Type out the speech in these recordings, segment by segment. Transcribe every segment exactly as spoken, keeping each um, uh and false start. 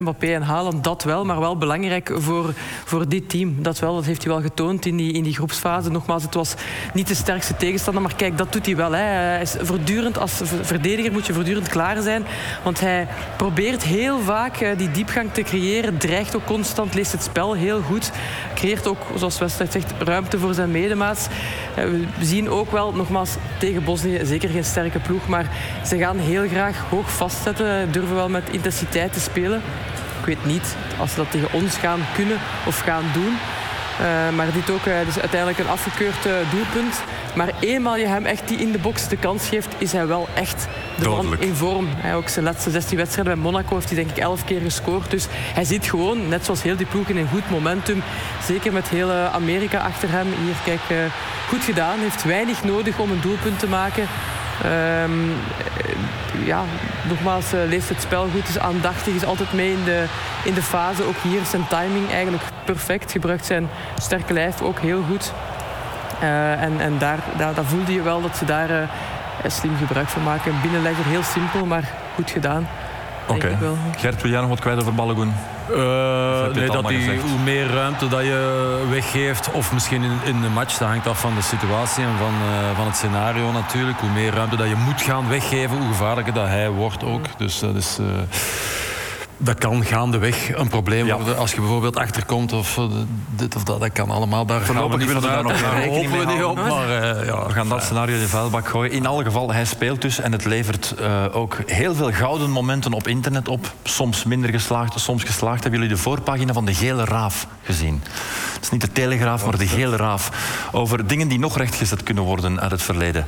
Mbappé en Haaland, dat wel, maar wel belangrijk voor, voor dit team. Dat wel, dat heeft hij wel getoond in die, in die groepsfase. Nogmaals, het was niet de sterkste tegenstander, maar kijk, dat doet hij wel. Hè. Hij is voortdurend, als verdediger moet je voortdurend klaar zijn, want hij probeert heel vaak die diepgang te creëren, dreigt ook constant, leest het spel heel goed, creëert ook, zoals Westlijd zegt, ruimte voor zijn medemaats. We zien ook wel, nogmaals, tegen Bosnië zeker geen sterke ploeg, maar ze gaan heel graag hoog vastzetten, durven wel met intensiteit te spelen. Ik weet niet als ze dat tegen ons gaan kunnen of gaan doen. Uh, maar dit ook, uh, dus uiteindelijk een afgekeurd uh, doelpunt. Maar eenmaal je hem echt die in de box de kans geeft, is hij wel echt de man in vorm. Hij ook zijn laatste zestien wedstrijden bij Monaco heeft hij denk ik elf keer gescoord. Dus hij zit gewoon, net zoals heel die ploeg, in een goed momentum. Zeker met heel uh, Amerika achter hem. Hier, kijk, uh, goed gedaan. Heeft weinig nodig om een doelpunt te maken. Um, ja, nogmaals, uh, leest het spel goed, is aandachtig, is altijd mee in de, in de fase. Ook hier zijn timing eigenlijk perfect, gebruikt zijn sterke lijf ook heel goed. Uh, en en daar, daar, daar voelde je wel dat ze daar uh, slim gebruik van maken. Een binnenlegger, heel simpel, maar goed gedaan. Oké. Okay. Gert, wil jij nog wat kwijt over Balogun? Uh, nee, dat die, hoe meer ruimte dat je weggeeft, of misschien in, in de match, dat hangt af van de situatie en van, uh, van het scenario natuurlijk. Hoe meer ruimte dat je moet gaan weggeven, hoe gevaarlijker dat hij wordt ook. Dus dat is... Uh, Dat kan gaandeweg een probleem ja. worden als je bijvoorbeeld achterkomt of uh, dit of dat. Dat kan allemaal. Daar Voorlopig gaan we willen we daar nog geen rekening mee houden. Op, maar, uh, ja, we gaan dat scenario in de vuilbak gooien. In alle geval, hij speelt dus en het levert uh, ook heel veel gouden momenten op internet op. Soms minder geslaagd, soms geslaagd. Hebben jullie de voorpagina van de Gele Raaf gezien? Het is niet de Telegraaf, maar de Gele Raaf. Over dingen die nog rechtgezet kunnen worden uit het verleden.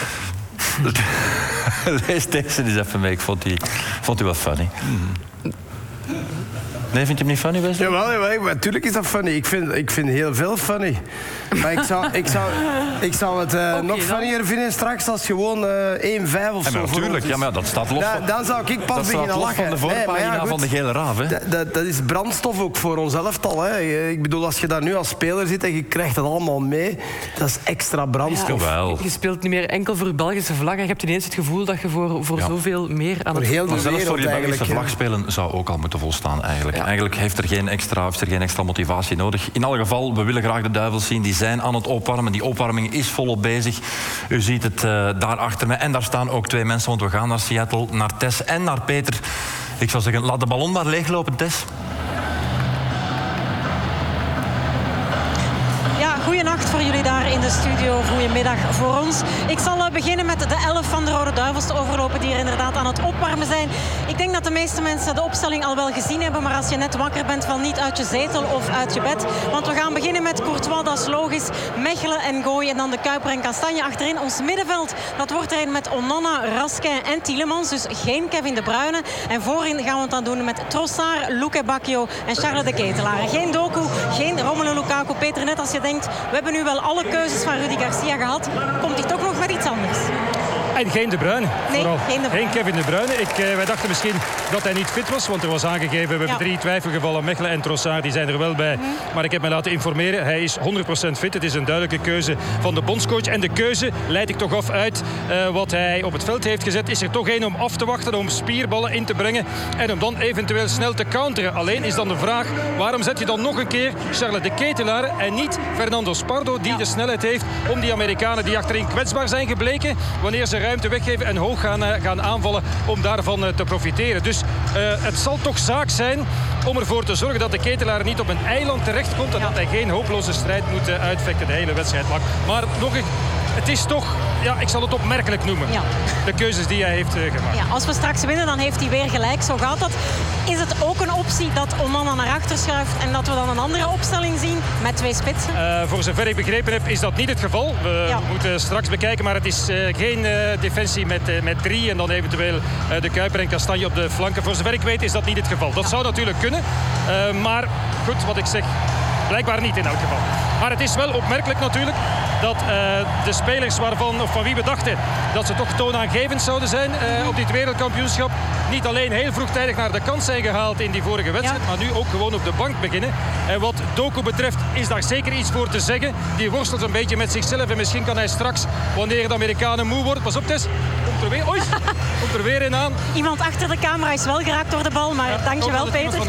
Lees deze eens even mee. Ik vond die, vond die wel funny. Mm. Nee, vind je hem niet funny, Wesley? Jawel, jawel, natuurlijk is dat funny. Ik vind, ik vind heel veel funny. Maar ik zou, ik zou, ik zou het uh, okay, nog funnier vinden straks als gewoon uh, één vijf of ja, zo. Natuurlijk, ja, maar dat staat los da, van... Dan zou ik pas dat beginnen los lachen. van de voorpagina nee, ja, van de Gele Raaf. Hè? Dat, dat, dat is brandstof ook voor ons elftal. Hè. Ik bedoel, als je daar nu als speler zit en je krijgt dat allemaal mee, dat is extra brandstof. Ja, je speelt niet meer enkel voor de Belgische vlag en je hebt ineens het gevoel dat je voor, voor ja. zoveel meer aan voor het... Heel de maar zelfs wereld, voor je Belgische ja. vlag spelen zou ook al moeten volstaan eigenlijk. Ja. Eigenlijk heeft er geen extra, heeft er geen extra motivatie nodig. In alle geval, we willen graag de Duivels zien. Die zijn aan het opwarmen. Die opwarming is volop bezig. U ziet het uh, daar achter me. En daar staan ook twee mensen, want we gaan naar Seattle, naar Tess en naar Peter. Ik zou zeggen, laat de ballon maar leeglopen, Tess. Goedenacht voor jullie daar in de studio. Goedemiddag voor ons. Ik zal beginnen met de elf van de Rode Duivels te overlopen die er inderdaad aan het opwarmen zijn. Ik denk dat de meeste mensen de opstelling al wel gezien hebben, maar als je net wakker bent, val niet uit je zetel of uit je bed. Want we gaan beginnen met Courtois, dat is logisch. Mechelen en Gooi en dan de Kuiper en Kastanje achterin. Ons middenveld, dat wordt er een met Onana, Raskin en Tielemans. Dus geen Kevin De Bruyne. En voorin gaan we het dan doen met Trossard, Luke Bacchio en Charles de Ketelaar. Geen Doku, geen Romelu Lukaku. Peter, net als je denkt, we hebben nu wel alle keuzes van Rudy Garcia gehad. Komt hij toch nog met iets anders? En geen De Bruyne. Nee, vooral. geen De Bruyne. Geen Kevin De Bruyne. Ik, uh, wij dachten misschien dat hij niet fit was, want er was aangegeven, we hebben ja. drie twijfelgevallen. Mechelen en Trossard, die zijn er wel bij. Mm. Maar ik heb me laten informeren, hij is honderd procent fit. Het is een duidelijke keuze van de bondscoach. En de keuze leid ik toch af uit uh, wat hij op het veld heeft gezet. Is er toch één om af te wachten, om spierballen in te brengen en om dan eventueel snel te counteren. Alleen is dan de vraag, waarom zet je dan nog een keer Charles de Ketelaar en niet Fernando Spardo, die ja. de snelheid heeft om die Amerikanen die achterin kwetsbaar zijn gebleken, wanneer ze ruimte weggeven en hoog gaan, uh, gaan aanvallen om daarvan uh, te profiteren. Dus uh, het zal toch zaak zijn om ervoor te zorgen dat de Ketelaar niet op een eiland terechtkomt en ja. dat hij geen hopeloze strijd moet uh, uitvechten de hele wedstrijd lang. Maar nog een, het is toch, ja, ik zal het opmerkelijk noemen, ja. de keuzes die hij heeft uh, gemaakt. Ja, als we straks winnen, dan heeft hij weer gelijk. Zo gaat dat. Is het ook een optie dat Onana naar achter schuift en dat we dan een andere opstelling zien met twee spitsen? Uh, voor zover ik begrepen heb, is dat niet het geval. We ja. moeten straks bekijken, maar het is uh, geen uh, defensie met, uh, met drie en dan eventueel uh, de Kuiper en Kastanje op de flanken. Voor zover ik weet is dat niet het geval. Dat ja. zou natuurlijk kunnen. Uh, maar goed, wat ik zeg, Blijkbaar niet in elk geval. Maar het is wel opmerkelijk natuurlijk dat uh, de spelers waarvan, of van wie we dachten dat ze toch toonaangevend zouden zijn uh, op dit wereldkampioenschap, niet alleen heel vroegtijdig naar de kant zijn gehaald in die vorige wedstrijd, ja. maar nu ook gewoon op de bank beginnen. En wat Doku betreft is daar zeker iets voor te zeggen. Die worstelt een beetje met zichzelf en misschien kan hij straks, wanneer de Amerikanen moe worden, pas op Tess, komt er weer, oei, komt er weer in aan. Iemand achter de camera is wel geraakt door de bal, maar ja, dankjewel Peter.